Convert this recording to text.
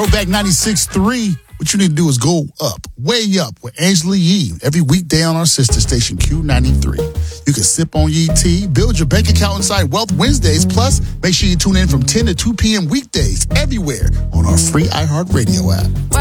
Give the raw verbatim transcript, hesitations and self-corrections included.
Throwback ninety-six point three. What you need to do is go up, way up with Angela Yee every weekday on our sister station, Q ninety-three. You can sip on Yee tea, build your bank account inside Wealth Wednesdays. Plus, make sure you tune in from ten to two p.m. weekdays everywhere on our free iHeartRadio app.